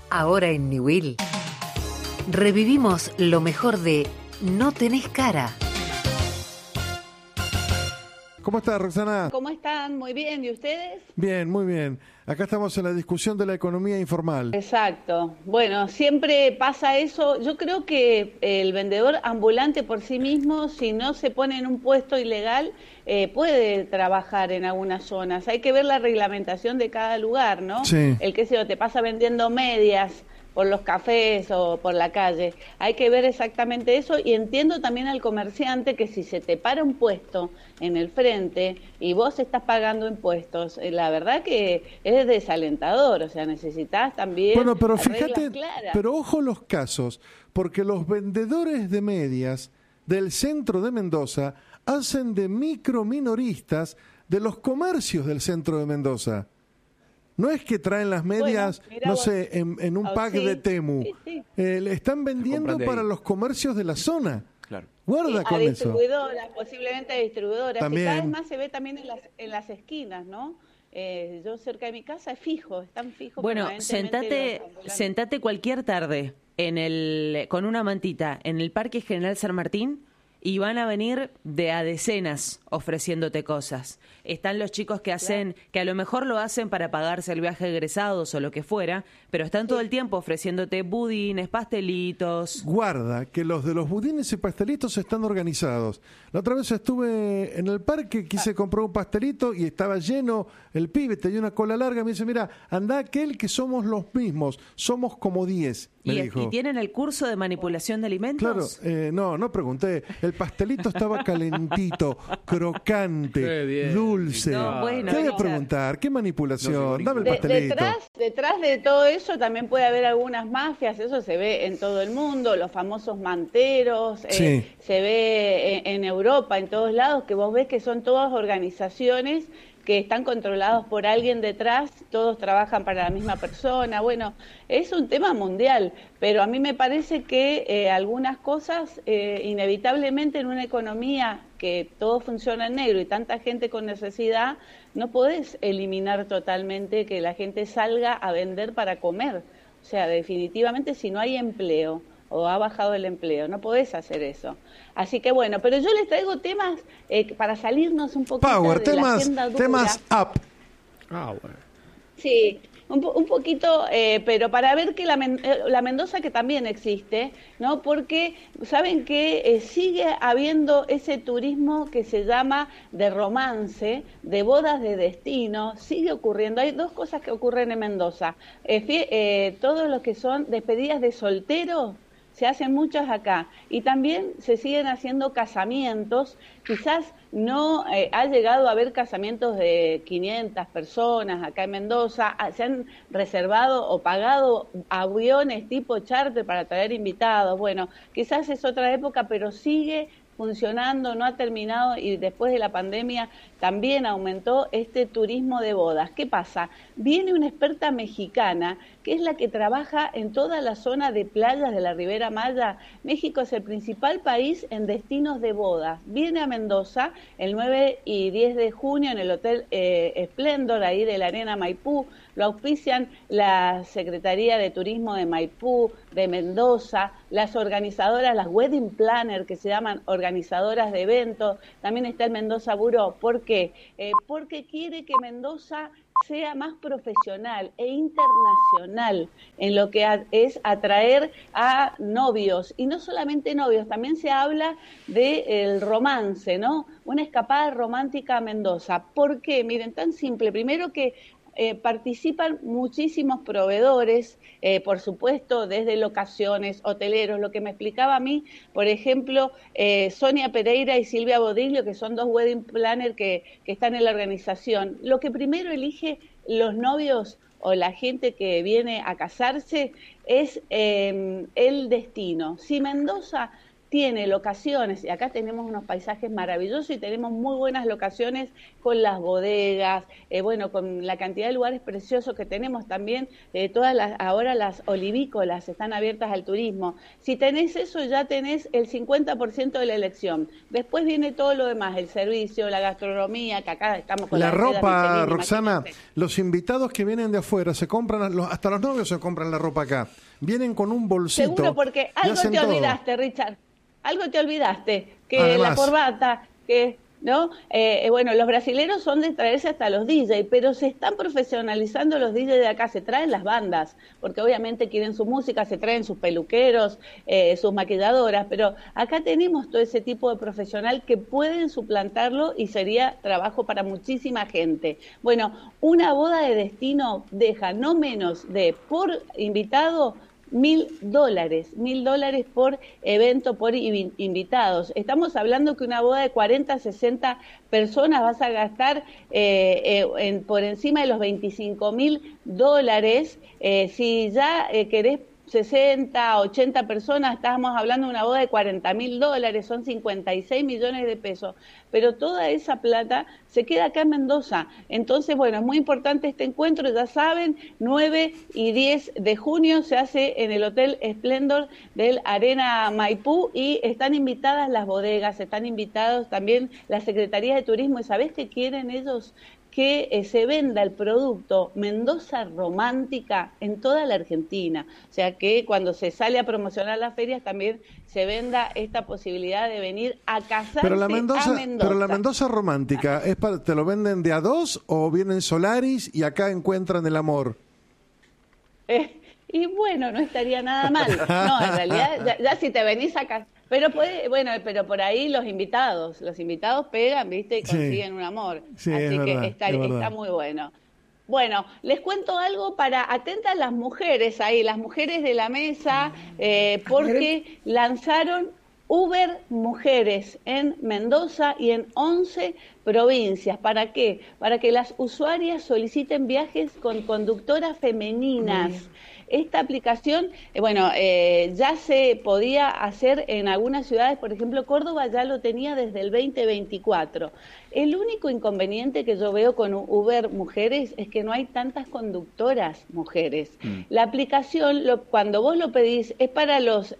Ahora en Niwil revivimos lo mejor de No Tenés Cara. ¿Cómo estás, Roxana? ¿Cómo están? Muy bien. ¿Y ustedes? Bien, muy bien. Acá estamos en la discusión de la economía informal. Exacto. Bueno, siempre pasa eso. Yo creo que el vendedor ambulante por sí mismo, si no se pone en un puesto ilegal, puede trabajar en algunas zonas. Hay que ver la reglamentación de cada lugar, ¿no? Sí. El que te pasa vendiendo medias por los cafés o por la calle. Hay que ver exactamente eso, y entiendo también al comerciante que si se te para un puesto en el frente y vos estás pagando impuestos, la verdad que es desalentador, o sea, necesitas también Bueno, pero reglas fíjate, claras. pero ojo los casos, porque los vendedores de medias del centro de Mendoza hacen de microminoristas de los comercios del centro de Mendoza. No es que traen las medias, bueno, no vos, sé, en un pack sí, de Temu. sí. Le están vendiendo para los comercios de la zona. Claro. Guarda con a eso. distribuidoras, posiblemente a distribuidoras. También. Y cada vez más se ve también en las esquinas, ¿no? Yo cerca de mi casa es fijo, están fijos. Bueno, sentate cualquier tarde con una mantita en el Parque General San Martín y van a venir de a decenas ofreciéndote cosas. Están los chicos que hacen, que a lo mejor lo hacen para pagarse el viaje de egresados o lo que fuera, pero están todo el tiempo ofreciéndote budines, pastelitos. Guarda, que los de los budines y pastelitos están organizados. La otra vez estuve en el parque, quise comprar un pastelito y estaba lleno el pibe, tenía una cola larga, me dice, mira, anda aquel que somos los mismos, somos como 10, me dijo. ¿Y tienen el curso de manipulación de alimentos? Claro, no pregunté. El pastelito estaba calentito, crocante, dulce. No, bueno, ¿Qué voy a preguntar? ¿Qué manipulación? Dame el pastelito. Detrás de todo eso también puede haber algunas mafias, eso se ve en todo el mundo, los famosos manteros, Sí. se ve en Europa, en todos lados, que vos ves que son todas organizaciones que están controlados por alguien detrás, todos trabajan para la misma persona. Bueno, es un tema mundial, pero a mí me parece que algunas cosas, inevitablemente en una economía que todo funciona en negro y tanta gente con necesidad, no podés eliminar totalmente que la gente salga a vender para comer. O sea, definitivamente si no hay empleo o ha bajado el empleo, no podés hacer eso. Así que bueno, pero yo les traigo temas para salirnos un poquito Power, de la agenda dura. temas up. Bueno. Sí, un poquito, pero para ver que la Mendoza que también existe, ¿no? Porque saben que sigue habiendo ese turismo que se llama de romance, de bodas de destino, sigue ocurriendo. Hay dos cosas que ocurren en Mendoza. Todos los que son despedidas de solteros, se hacen muchas acá, y también se siguen haciendo casamientos. Quizás no ha llegado a haber casamientos de 500 personas acá en Mendoza, se han reservado o pagado aviones tipo charter para traer invitados. Bueno, quizás es otra época, pero sigue funcionando, no ha terminado, y después de la pandemia también aumentó este turismo de bodas. ¿Qué pasa? Viene una experta mexicana que es la que trabaja en toda la zona de playas de la Ribera Maya. México es el principal país en destinos de bodas. Viene a Mendoza el 9 y 10 de junio en el Hotel Splendor, ahí de la Arena Maipú. Lo auspician la Secretaría de Turismo de Maipú, de Mendoza, las organizadoras, las wedding planner, que se llaman organizadoras de eventos. También está el Mendoza Bureau. ¿Por qué? Porque quiere que Mendoza sea más profesional e internacional en lo que es atraer a novios, y no solamente novios, también se habla del romance, ¿no? Una escapada romántica a Mendoza. ¿Por qué? Miren, tan simple. Primero que participan muchísimos proveedores, por supuesto, desde locaciones, hoteleros. Lo que me explicaba a mí, por ejemplo, Sonia Pereira y Silvia Bodiglio, que son dos wedding planners que están en la organización. Lo que primero elige los novios o la gente que viene a casarse es el destino. Si Mendoza tiene locaciones, y acá tenemos unos paisajes maravillosos y tenemos muy buenas locaciones con las bodegas, bueno, con la cantidad de lugares preciosos que tenemos también, ahora las olivícolas están abiertas al turismo. Si tenés eso, ya tenés el 50% de la elección. Después viene todo lo demás, el servicio, la gastronomía, que acá estamos con la ropa, Michelin, Roxana, imagínate. los invitados que vienen de afuera se compran, hasta los novios se compran la ropa acá. Vienen con un bolsito. Seguro, porque y algo hacen te todo. olvidaste, Richard. Algo te olvidaste, que Además. la corbata, que, ¿no? Bueno, los brasileros son de traerse hasta los DJ, pero se están profesionalizando los DJ de acá, se traen las bandas, porque obviamente quieren su música, se traen sus peluqueros, sus maquilladoras, pero acá tenemos todo ese tipo de profesional que pueden suplantarlo y sería trabajo para muchísima gente. Bueno, una boda de destino deja no menos de, por invitado, $1.000 por evento, por invitados. Estamos hablando que una boda de 40, 60 personas vas a gastar por encima de los $25.000. Si ya querés 60, 80 personas, estábamos hablando de una boda de $40.000, son 56 millones de pesos, pero toda esa plata se queda acá en Mendoza. Entonces, bueno, es muy importante este encuentro, ya saben, 9 y 10 de junio se hace en el Hotel Splendor del Arena Maipú y están invitadas las bodegas, están invitados también las secretarías de turismo. ¿Y sabés qué quieren ellos? Que se venda el producto Mendoza Romántica en toda la Argentina. O sea, que cuando se sale a promocionar las ferias también se venda esta posibilidad de venir a casarse Pero la Mendoza, a Mendoza. Pero la Mendoza Romántica, ¿te lo venden de a dos o vienen Solaris y acá encuentran el amor? Y bueno, no estaría nada mal. No, en realidad, ya si te venís acá... Pero pero por ahí los invitados pegan, ¿viste? Y consiguen un amor. Sí, así es que verdad, está muy bueno. Bueno, les cuento algo para atentas las mujeres ahí, las mujeres de la mesa, porque lanzaron Uber Mujeres en Mendoza y en 11 provincias. ¿Para qué? Para que las usuarias soliciten viajes con conductoras femeninas. Esta aplicación, ya se podía hacer en algunas ciudades, por ejemplo, Córdoba ya lo tenía desde el 2024. El único inconveniente que yo veo con Uber Mujeres es que no hay tantas conductoras mujeres. La aplicación, cuando vos lo pedís, es para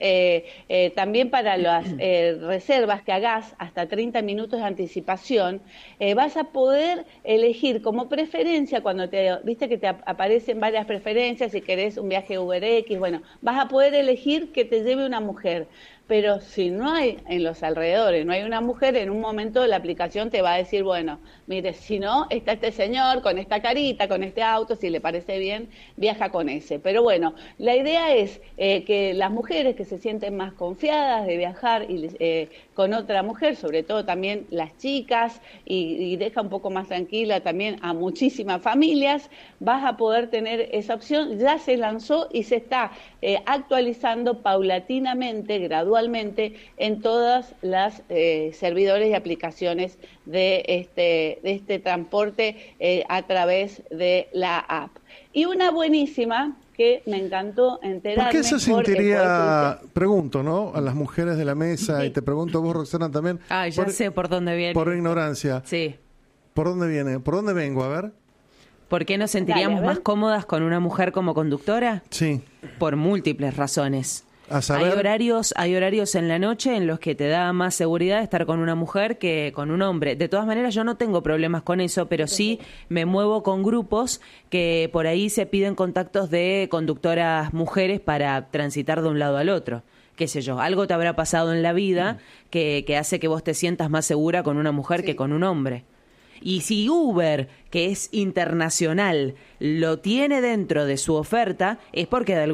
también para las reservas que hagas hasta 30 minutos de anticipación. Vas a poder elegir como preferencia, cuando viste que te aparecen varias preferencias, si querés un viaje UberX, vas a poder elegir que te lleve una mujer. Pero si no hay en los alrededores, no hay una mujer, en un momento la aplicación te va a decir, bueno, mire, si no, está este señor con esta carita, con este auto, si le parece bien, viaja con ese. Pero bueno, la idea es que las mujeres que se sienten más confiadas de viajar con otra mujer, sobre todo también las chicas, y deja un poco más tranquila también a muchísimas familias, vas a poder tener esa opción. Ya se lanzó y se está actualizando paulatinamente, gradualmente, en todas las servidores y aplicaciones de este transporte a través de la app. Y una buenísima que me encantó enterarme. ¿Por qué se sentiría, pregunto, ¿no? A las mujeres de la mesa, y te pregunto a vos, Roxana, también. Ya sé por dónde viene. Por ignorancia. Sí. ¿Por dónde viene? ¿Por dónde vengo? A ver. ¿Por qué nos sentiríamos más cómodas con una mujer como conductora? Sí. Por múltiples razones. A saber... Hay horarios en la noche en los que te da más seguridad estar con una mujer que con un hombre. De todas maneras, yo no tengo problemas con eso, pero sí me muevo con grupos que por ahí se piden contactos de conductoras mujeres para transitar de un lado al otro. Qué sé yo, algo te habrá pasado en la vida que hace que vos te sientas más segura con una mujer que con un hombre. Y si Uber, que es internacional, lo tiene dentro de su oferta, es porque de